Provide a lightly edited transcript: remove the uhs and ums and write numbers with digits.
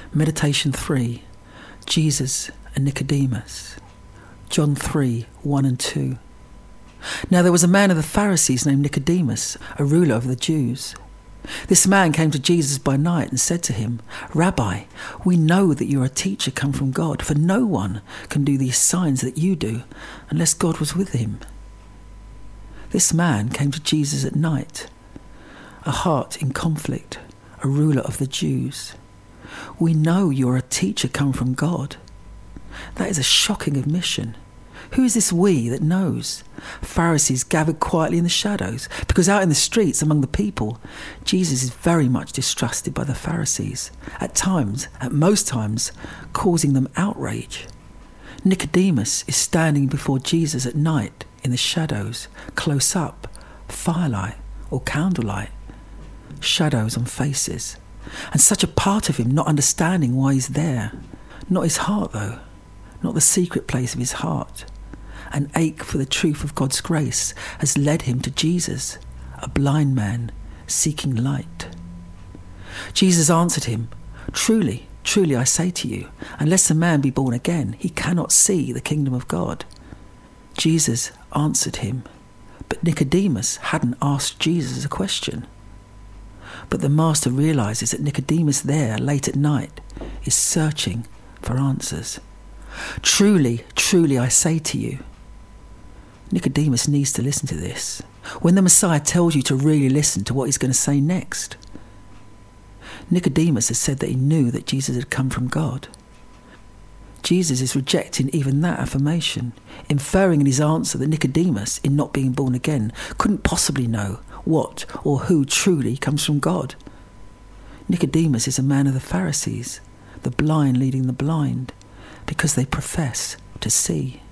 Meditation 3. Jesus and Nicodemus. John 3, 1 and 2. Now there was a man of the Pharisees named Nicodemus, a ruler of the Jews. This man came to Jesus by night and said to him, Rabbi, we know that you are a teacher come from God, for no one can do these signs that you do unless God was with him. This man came to Jesus at night, a heart in conflict, a ruler of the Jews. We know you are a teacher come from God. That is a shocking admission. Who is this we that knows? Pharisees gathered quietly in the shadows, because out in the streets among the people, Jesus is very much distrusted by the Pharisees, at most times, causing them outrage. Nicodemus is standing before Jesus at night in the shadows, close up, firelight or candlelight, shadows on faces, and such a part of him not understanding why he's there. Not his heart though, not the secret place of his heart. An ache for the truth of God's grace has led him to Jesus, a blind man seeking light. Jesus answered him, Truly, truly I say to you, unless a man be born again, he cannot see the kingdom of God. Jesus answered him, but Nicodemus hadn't asked Jesus a question. But the master realizes that Nicodemus there, late at night, is searching for answers. Truly, truly I say to you. Nicodemus needs to listen to this. When the Messiah tells you to really listen to what he's going to say next. Nicodemus has said that he knew that Jesus had come from God. Jesus is rejecting even that affirmation, inferring in his answer that Nicodemus, in not being born again, couldn't possibly know what or who truly comes from God. Nicodemus is a man of the Pharisees, the blind leading the blind, because they profess to see.